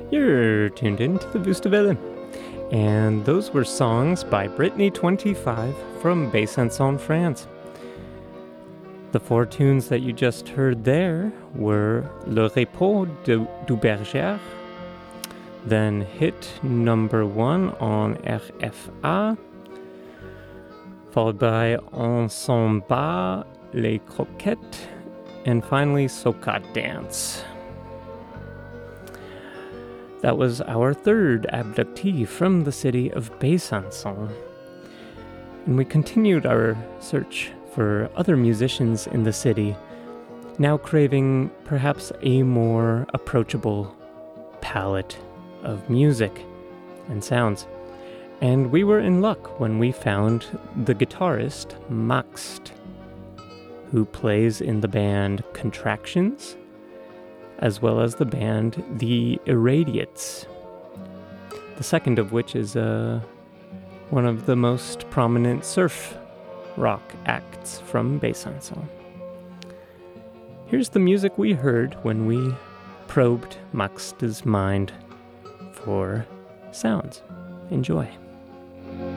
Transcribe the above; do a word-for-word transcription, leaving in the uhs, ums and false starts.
You're tuned in to the Wustavelle. And those were songs by Brittany twenty-five from Besançon, France. The four tunes that you just heard there were Le Repos de, du Berger, then hit number one on R F A, followed by En s'en bat les croquettes, and finally Soca Dance. That was our third abductee from the city of Besançon. And we continued our search for other musicians in the city, now craving perhaps a more approachable palette of music and sounds. And we were in luck when we found the guitarist Maxt, who plays in the band Contractions, as well as the band The Irradiates, the second of which is uh, one of the most prominent surf rock acts from Besançon. Here's the music we heard when we probed Maxt's mind for sounds. Enjoy.